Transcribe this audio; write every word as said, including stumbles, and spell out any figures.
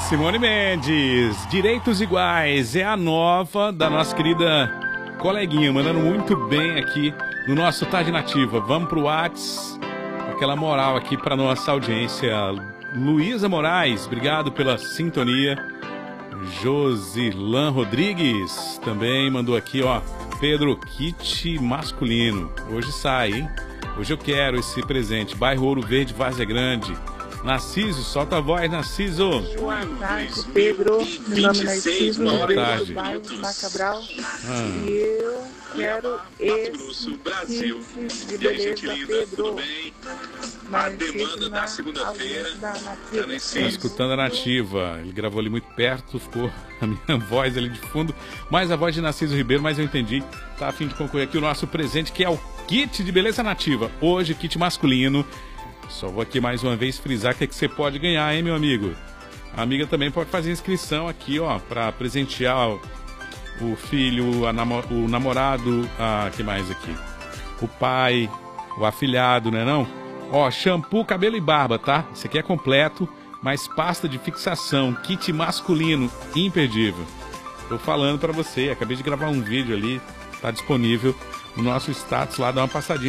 Simone Mendes, Direitos Iguais, é a nova da nossa querida coleguinha, mandando muito bem aqui no nosso Tarde Nativa. Vamos pro Whats, aquela moral aqui para nossa audiência. Luísa Moraes, obrigado pela sintonia. Josilan Rodrigues também mandou aqui, ó. Pedro, kit masculino. Hoje sai, hein? Hoje eu quero esse presente. Bairro Ouro Verde, Várzea Grande. Narciso, solta a voz, Narciso. Boa tarde, Pedro. Meu nome é Narciso, Boa tarde. do bairro Macabral. Ah. E eu quero esse kit de beleza, Pedro. Narciso na audiência da Nativa. Tá escutando a Nativa. Ele gravou ali muito perto, ficou a minha voz ali de fundo. Mais a voz de Narciso Ribeiro, mas eu entendi. Tá a fim de concorrer aqui o nosso presente, que é o kit de beleza nativa. Hoje, kit masculino. Só vou aqui mais uma vez frisar que é que você pode ganhar, hein, meu amigo? A amiga também pode fazer inscrição aqui, ó, pra presentear o filho, a namo o namorado, a que mais aqui? O pai, o afilhado, né não? Ó, shampoo, cabelo e barba, tá? Esse aqui é completo, mas pasta de fixação, kit masculino, imperdível. Tô falando pra você, acabei de gravar um vídeo ali, tá disponível no nosso status lá, dá uma passadinha.